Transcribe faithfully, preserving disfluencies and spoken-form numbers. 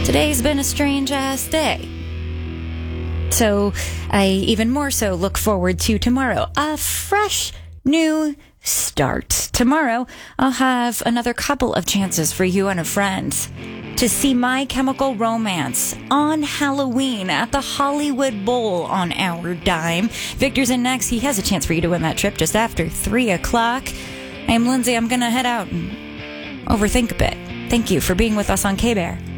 Today's been a strange-ass day. So I even more so look forward to tomorrow. A fresh, new start. Tomorrow, I'll have another couple of chances for you and a friend to see My Chemical Romance on Halloween at the Hollywood Bowl on our dime. Victor's in next. He has a chance for you to win that trip just after three o'clock. I am Lindsay. I'm going to head out and overthink a bit. Thank you for being with us on K-Bear.